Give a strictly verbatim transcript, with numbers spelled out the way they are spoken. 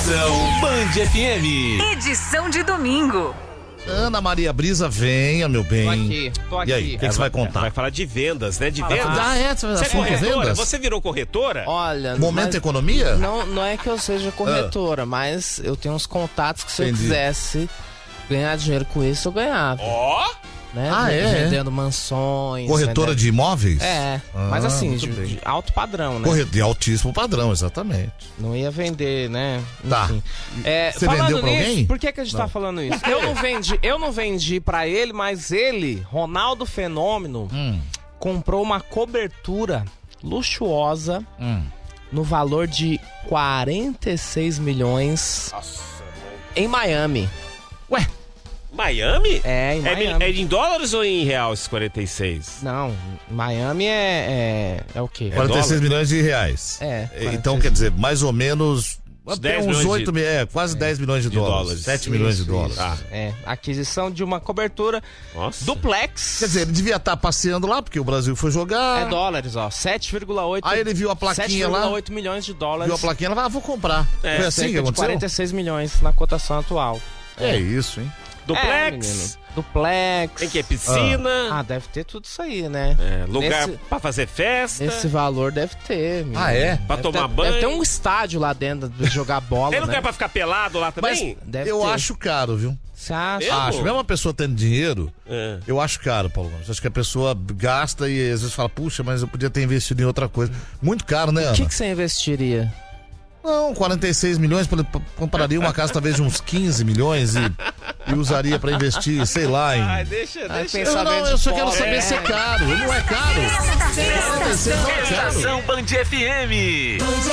Estação Band F M. Edição de domingo. Ana Maria Brisa, venha, meu bem. Tô aqui, tô aqui. E aí, o que, que você vai contar? Vai falar de vendas, né? De vendas. Ah, é? Você, Você é assunto corretora? vendas? Você virou corretora? Olha, Momento mas economia? Não, não é que eu seja corretora, mas eu tenho uns contatos que se Entendi. eu quisesse ganhar dinheiro com isso, eu ganhava. Ó! Né? Ah, é? Vendendo mansões. Corretora vendendo... de imóveis? É, Ah, mas assim, muito de, bem. de alto padrão, né? Corre- De altíssimo padrão, exatamente. Não ia vender, né? Tá. Enfim. É, Você falando vendeu pra nisso, alguém? por que, que a gente tá falando isso? Eu não vendi, eu não vendi pra ele, mas ele, Ronaldo Fenômeno, Hum, comprou uma cobertura luxuosa hum. no valor de quarenta e seis milhões Nossa, em Miami. Ué, É, Miami? em É, Miami. é em dólares ou em real esses quarenta e seis? Não, Miami é, é, é o quê? quarenta e seis dólar? milhões de reais. É, Então, quarenta e seis. quer dizer, mais ou menos Uns até dez uns milhões oito de- mil, é, quase dez milhões de, de dólares. dólares. sete milhões de Isso, dólares. isso. Ah. É, aquisição de uma cobertura Nossa. duplex. Quer dizer, ele devia estar passeando lá, porque o Brasil foi jogar. É dólares, ó, sete vírgula oito. Aí ele viu a plaquinha lá. sete vírgula oito milhões de dólares. Viu a plaquinha lá, ah, vou comprar. É, Foi assim que cerca de aconteceu? quarenta e seis milhões na cotação atual. É isso, hein? É, Duplex? menino. Duplex. Tem que é piscina, Ah, deve ter tudo isso aí, né? é, lugar Nesse- pra fazer festa. Esse valor deve ter. menino. Ah, é? Pra Deve tomar ter, banho. Deve ter um estádio lá dentro de jogar bola, Tem né? lugar pra ficar pelado lá Mas também? Deve eu ter. acho caro, viu? Você acha? Eu? Acho. Mesmo uma pessoa tendo dinheiro, É. eu acho caro, Paulo Gomes. Acho que a pessoa gasta e às vezes fala, puxa, mas eu podia ter investido em outra coisa. Muito caro, né, O Ana? que, que você investiria? Não, quarenta e seis milhões, por exemplo, compraria uma casa talvez de uns quinze milhões e, e usaria pra investir, sei lá, em... Ai, deixa, Ai, deixa. pensa- Eu não, eu só quero saber É. se é caro. Não é caro. quarenta e seis não é caro. Estação Band F M. Band